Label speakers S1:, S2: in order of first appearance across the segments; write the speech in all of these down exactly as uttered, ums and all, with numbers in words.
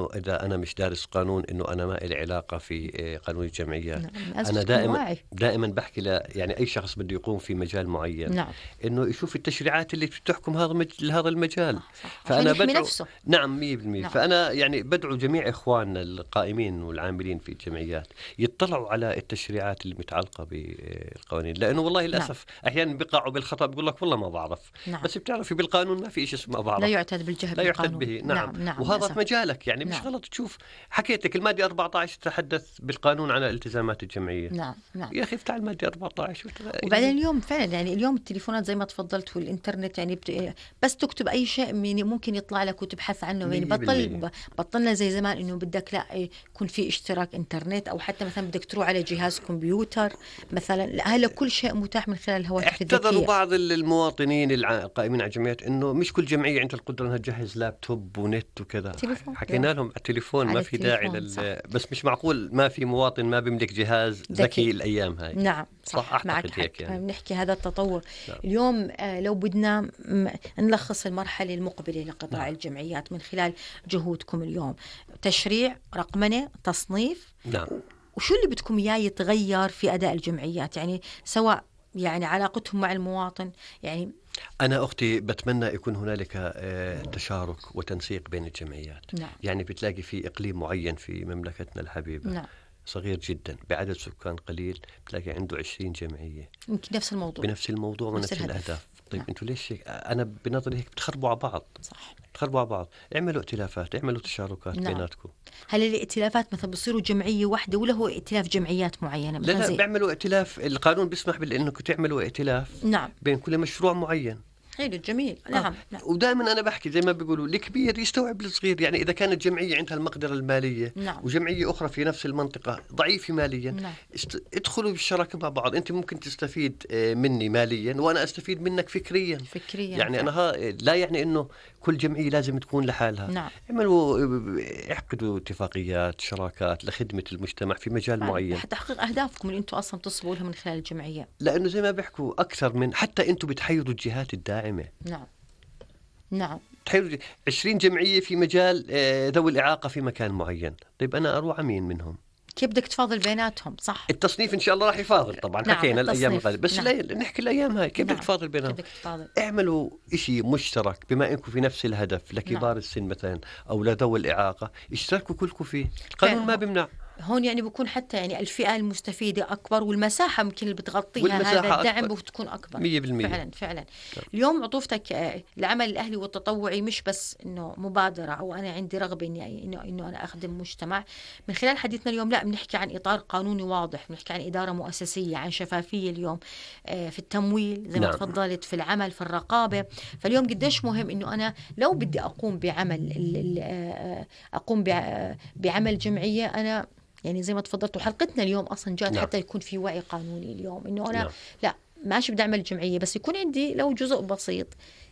S1: إنه إذا أنا مش دارس قانون إنه أنا ما إلي علاقة في آه، قانون الجمعيات.
S2: نعم لازم
S1: أنا
S2: تكون
S1: دائما
S2: واعي.
S1: دائما بحكي ل يعني أي شخص بده يقوم في مجال معين
S2: نعم
S1: إنه يشوف التشريعات اللي بتحكم هذا مج... هذا المجال.
S2: صح صح عشان
S1: فأنا
S2: يحمي
S1: بدعو
S2: نفسه.
S1: نعم مية بالمية.
S2: نعم
S1: فأنا يعني بدعو جميع إخواننا القائمين والعاملين في الجمعيات يطلعوا على التشريعات اللي متعلقة بالقوانين، لأنه والله
S2: نعم
S1: للأسف أحيانا بيقعوا بالخطأ بيقول لك والله ما بعرف.
S2: نعم
S1: بس بتعرفي بالقانون ما في شيء اسمه ما
S2: لا
S1: بعرف،
S2: يعتد بالجهل
S1: لا يعتد
S2: بالقانون.
S1: به. نعم
S2: نعم نعم
S1: وهذا في
S2: للأسف.
S1: مجالك يعني مش
S2: نعم
S1: غلط تشوف. حكيت لك المادة أربعة عشر تتحدث بالقانون عن الالتزامات الجمعية.
S2: نعم نعم.
S1: يا أخي افتح المادة أربعة عشر
S2: وبعدين
S1: يعني.
S2: اليوم فعلا يعني اليوم التليفونات زي ما تفضلت والإنترنت يعني بت... بس تكتب أي شيء يعني ممكن يطلع لك وتبحث عنه. يعني
S1: مية
S2: بطل
S1: بالمية.
S2: ب- بطلنا زي زمان إنه بدك لا يكون في اشتراك إنترنت أو حتى مثلا بدك تروح على جهاز كمبيوتر مثلا. لا هلا كل شيء متاح من خلال الهواتف
S1: اعتذروا
S2: الذكية.
S1: بعض المواطنين الع- القائمين على الجمعيات انه مش كل جمعيه عندها القدره انها تجهز لابتوب ونت وكذا.
S2: تليفون
S1: حكينا لهم على التليفون
S2: على
S1: ما في داعي
S2: التليفون صح.
S1: لل بس مش معقول ما في مواطن ما بيملك جهاز ذكي,
S2: ذكي.
S1: الايام هاي.
S2: نعم
S1: صح,
S2: صح
S1: اعتقد
S2: معك حق.
S1: هيك يعني.
S2: بنحكي هذا التطور.
S1: نعم.
S2: اليوم آه، لو بدنا م- نلخص المرحلة المقبلة لقطاع
S1: نعم.
S2: الجمعيات من خلال جهودكم اليوم: تشريع، رقمنة، تصنيف،
S1: نعم
S2: وشو اللي بدكم إياه يتغير في أداء الجمعيات؟ يعني سواء يعني علاقتهم مع المواطن يعني.
S1: أنا أختي بتمنى يكون هنالك آه، تشارك وتنسيق بين الجمعيات.
S2: نعم
S1: يعني بتلاقي في إقليم معين في مملكتنا الحبيبة
S2: نعم
S1: صغير جدا بعدد سكان قليل بتلاقي عنده عشرين جمعية
S2: يمكن نفس الموضوع
S1: بنفس الموضوع ونفس
S2: نفس الهدف.
S1: الأهداف. طيب
S2: نعم.
S1: أنتوا ليش هيك؟ أنا بنظري هيك بتخربوا على بعض.
S2: صح.
S1: تخربوا على بعض. اعملوا ائتلافات، اعملوا تشاركات
S2: نعم.
S1: بيناتكم.
S2: هل الائتلافات مثلا بصيروا جمعية واحدة ولا هو ائتلاف جمعيات معينة
S1: لا
S2: مثلا
S1: لا
S2: زي؟
S1: بيعملوا ائتلاف. القانون بيسمح بأنكم تعملوا ائتلاف
S2: نعم
S1: بين كل مشروع معين.
S2: حلو جميل.
S1: آه.
S2: نعم نعم
S1: ودائما انا بحكي زي ما بيقولوا الكبير يستوعب الصغير. يعني اذا كانت جمعيه عندها المقدره الماليه
S2: نعم
S1: وجمعيه اخرى في نفس المنطقه ضعيفه ماليا
S2: نعم
S1: است... ادخلوا بالشراكه مع بعض. انت ممكن تستفيد آه، مني ماليا وانا استفيد منك فكريا.
S2: فكريا
S1: يعني
S2: فعلا.
S1: انا ها لا يعني انه كل جمعيه لازم تكون لحالها.
S2: نعم
S1: اعملوا آه، اعقدوا اتفاقيات شراكات لخدمه المجتمع في مجال
S2: فعلا
S1: معين.
S2: لحتى تحقيق أهدافكم اللي أنتم أصلا تصبوا لها من خلال الجمعية.
S1: لانه زي ما بيحكوا اكثر من حتى انتم بتحيروا الجهات الداعمه.
S2: نعم نعم
S1: تحيروا عشرين جمعية في مجال آه، ذوي الإعاقة في مكان معين. طيب أنا أروح مين منهم؟
S2: كيف بدك تفاضل بيناتهم؟ صح.
S1: التصنيف إن شاء الله راح يفاضل طبعا.
S2: نعم
S1: حكينا الأيام
S2: التصنيف.
S1: الغالية بس
S2: نعم.
S1: لا نحكي الأيام هاي كيف بدك
S2: نعم.
S1: تفاضل
S2: كيف
S1: بينهم؟
S2: بدك تفاضل؟
S1: اعملوا إشي مشترك بما إنكم في نفس الهدف لكبار
S2: نعم.
S1: السن مثلا أو لذوي الإعاقة اشتركوا كلكم فيه. القانون
S2: فعلا.
S1: ما بيمنع.
S2: هون يعني بكون حتى يعني الفئة المستفيدة أكبر والمساحة ممكن اللي بتغطيها
S1: والمساحة
S2: هذا الدعم
S1: أكبر.
S2: بتكون أكبر.
S1: مية بالمية.
S2: فعلا فعلا. اليوم عطوفتك آه، العمل الأهلي والتطوعي مش بس إنه مبادرة أو أنا عندي رغبة إني إنه إنه أنا أخدم مجتمع. من خلال حديثنا اليوم لا بنحكي عن إطار قانوني واضح، بنحكي عن إدارة مؤسسية، عن شفافية اليوم آه، في التمويل زي ما
S1: نعم.
S2: تفضلت، في العمل، في الرقابة. فاليوم قديش مهم إنه أنا لو بدي أقوم بعمل ال- ال- آه، أقوم بع- بعمل جمعية أنا يعني زي ما تفضلت. وحلقتنا اليوم أصلا جاءت
S1: نعم.
S2: حتى يكون في وعي قانوني اليوم إنه أنا
S1: نعم.
S2: لا ماشي بدي أعمل جمعية بس يكون عندي لو جزء بسيط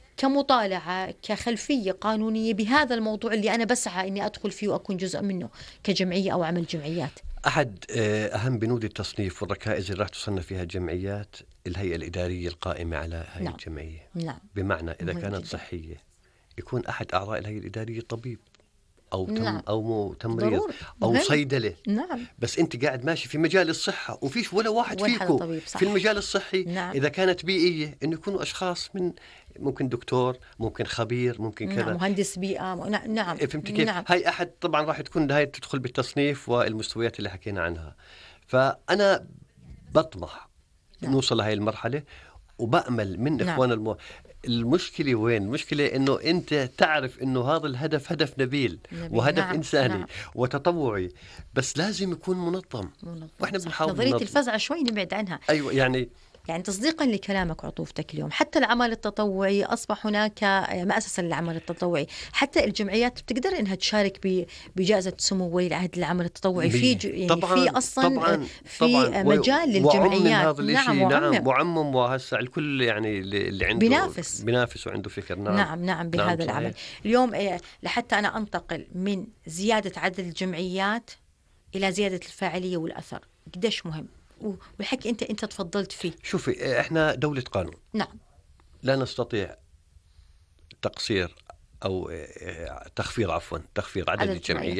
S2: كمطالعة كخلفية قانونية بهذا الموضوع اللي أنا بسعى إني أدخل فيه وأكون جزء منه كجمعية أو عمل جمعيات.
S1: أحد آه، أهم بنود التصنيف والركائز اللي راح تصنف فيها الجمعيات الهيئة الإدارية القائمة على هذه
S2: نعم.
S1: الجمعية.
S2: نعم
S1: بمعنى إذا
S2: مهم
S1: كانت
S2: جدا.
S1: صحية يكون أحد أعضاء الهيئة الإدارية طبيب أو تم
S2: نعم.
S1: أو مو تمريض
S2: ضروري.
S1: أو
S2: مهم.
S1: صيدلة.
S2: نعم
S1: بس أنت قاعد ماشي في مجال الصحة وفيش ولا واحد
S2: ولا حدا
S1: فيكم
S2: طبيب. صح.
S1: في المجال الصحي.
S2: نعم.
S1: إذا كانت بيئية إنه يكونوا أشخاص من ممكن دكتور ممكن خبير ممكن
S2: نعم
S1: كذا.
S2: مهندس بيئة. م- نعم نعم
S1: فهمت كيف؟
S2: نعم.
S1: هاي أحد طبعا راح تكون هاي تدخل بالتصنيف والمستويات اللي حكينا عنها. فأنا بطمح
S2: نعم.
S1: نوصل لهي المرحلة وبأمل من
S2: نعم.
S1: إخوان المو... المشكلة وين؟ المشكلة إنه أنت تعرف إنه هذا الهدف هدف نبيل
S2: نبيل.
S1: وهدف
S2: نعم.
S1: إنساني
S2: نعم.
S1: وتطوعي بس لازم يكون منظم.
S2: منظم.
S1: وإحنا
S2: صح.
S1: بنحاول
S2: نظرية
S1: ننظم.
S2: الفزعة شوي نبعد عنها.
S1: أيوة يعني
S2: يعني تصديقا لكلامك وعطوفتك اليوم حتى العمل التطوعي أصبح هناك مؤسسة للعمل التطوعي. حتى الجمعيات بتقدر إنها تشارك ب- بجائزة سمو ولي العهد للعمل التطوعي في ج- يعني
S1: طبعاً
S2: في أصلا
S1: طبعاً
S2: في
S1: طبعاً
S2: مجال
S1: وعمم
S2: للجمعيات.
S1: هذا الشيء.
S2: نعم
S1: نعم
S2: وعمم
S1: وعمم وهسه الكل يعني اللي اللي عنده
S2: بينافس.
S1: بينافس وعنده فكر. نعم
S2: نعم نعم بهذا
S1: نعم
S2: العمل.
S1: صحيح.
S2: اليوم إيه، لحتى أنا أنتقل من زيادة عدد الجمعيات إلى زيادة الفاعلية والأثر قديش مهم والحكي أنت أنت تفضلت فيه.
S1: شوفي إحنا دولة قانون.
S2: نعم
S1: لا نستطيع تقصير أو آه، تخفيض عفوا تخفيض عدد
S2: عدد
S1: الجمعيات